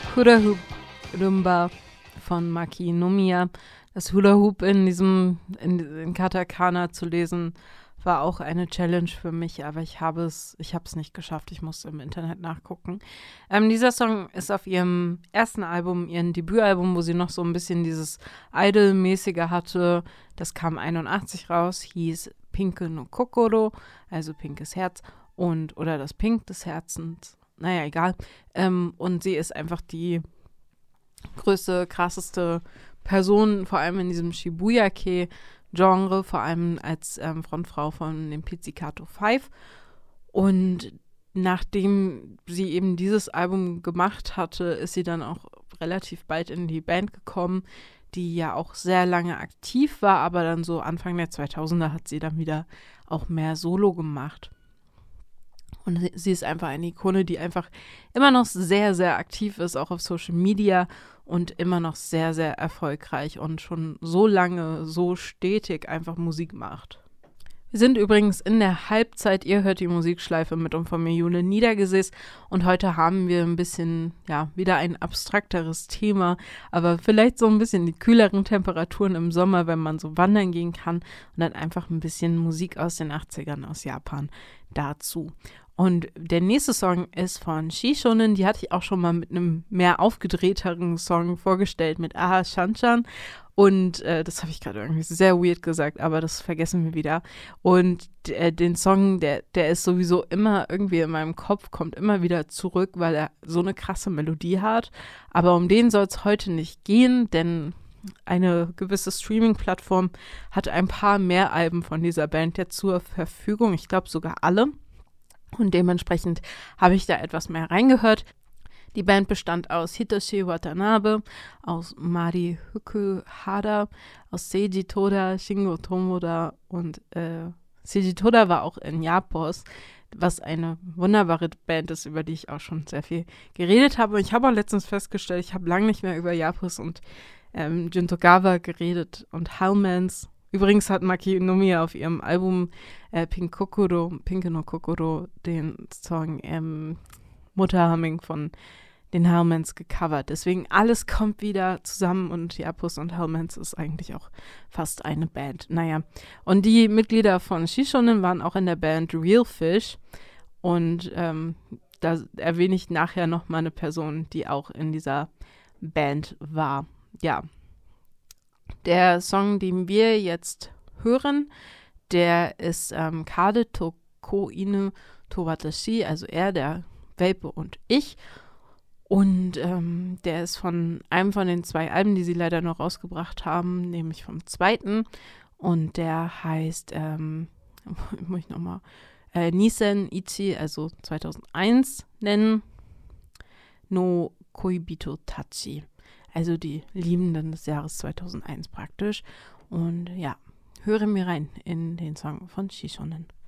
Hula Hoop Rumba von Maki Nomiya. Das Hula Hoop in Katakana zu lesen, war auch eine Challenge für mich, aber ich habe es nicht geschafft. Ich musste im Internet nachgucken. Dieser Song ist auf ihrem ersten Album, ihrem Debütalbum, wo sie noch so ein bisschen dieses Idol-mäßige hatte. Das kam 81 raus, hieß Pinke no Kokoro, also pinkes Herz oder das Pink des Herzens. Naja, egal. Und sie ist einfach die größte, krasseste Person, vor allem in diesem Shibuya-Kei-Genre, vor allem als Frontfrau von den Pizzicato 5. Und nachdem sie eben dieses Album gemacht hatte, ist sie dann auch relativ bald in die Band gekommen, die ja auch sehr lange aktiv war, aber dann so Anfang der 2000er hat sie dann wieder auch mehr Solo gemacht. Und sie ist einfach eine Ikone, die einfach immer noch sehr, sehr aktiv ist, auch auf Social Media und immer noch sehr, sehr erfolgreich und schon so lange, so stetig einfach Musik macht. Wir sind übrigens in der Halbzeit, ihr hört die Musikschleife mit und von mir Jule Niedergesäß und heute haben wir ein bisschen, wieder ein abstrakteres Thema, aber vielleicht so ein bisschen die kühleren Temperaturen im Sommer, wenn man so wandern gehen kann und dann einfach ein bisschen Musik aus den 80ern aus Japan dazu. Und der nächste Song ist von Shishonen, die hatte ich auch schon mal mit einem mehr aufgedrehteren Song vorgestellt, mit Aha Shanchan. Und das habe ich gerade irgendwie sehr weird gesagt, aber das vergessen wir wieder. Und den Song, der ist sowieso immer irgendwie in meinem Kopf, kommt immer wieder zurück, weil er so eine krasse Melodie hat. Aber um den soll es heute nicht gehen, denn eine gewisse Streaming-Plattform hat ein paar mehr Alben von dieser Band jetzt zur Verfügung. Ich glaube sogar alle. Und dementsprechend habe ich da etwas mehr reingehört. Die Band bestand aus Hitoshi Watanabe, aus Mari Fukuhara, aus Seiji Toda, Shingo Tomoda und Seiji Toda war auch in Japos, was eine wunderbare Band ist, über die ich auch schon sehr viel geredet habe. Und ich habe auch letztens festgestellt, ich habe lange nicht mehr über Japos und Juntogawa geredet und Hellmans. Übrigens hat Maki Nomiya auf ihrem Album Pinke no Kokoro den Song Mutterhumming von den Hellmans gecovert. Deswegen alles kommt wieder zusammen und Japos und Hellmans ist eigentlich auch fast eine Band. Naja, und die Mitglieder von Shishonen waren auch in der Band Real Fish und da erwähne ich nachher noch mal eine Person, die auch in dieser Band war. Ja. Der Song, den wir jetzt hören, der ist Kade to Ko Inu to Watashi, also er, der Welpe und ich. Und der ist von einem von den 2 Alben, die sie leider noch rausgebracht haben, nämlich vom 2. Und der heißt, muss ich nochmal, Nisen Ichi, also 2001 nennen, no Koibito Tachi. Also die Liebenden des Jahres 2001 praktisch. Und ja, höre mir rein in den Song von Shishonen.